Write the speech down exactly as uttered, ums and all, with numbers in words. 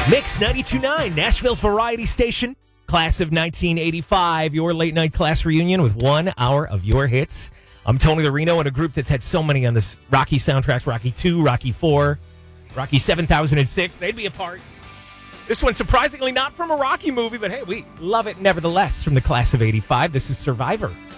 Mix ninety-two point nine, Nashville's variety station. Class of nineteen eighty-five, your late night class reunion with one hour of your hits. I'm Tony Larino in a group that's had so many on this Rocky soundtracks. Rocky two, Rocky four, Rocky seven thousand six. They'd be a part. This one surprisingly not from a Rocky movie, but hey, we love it nevertheless from the class of eighty-five. This is Survivor.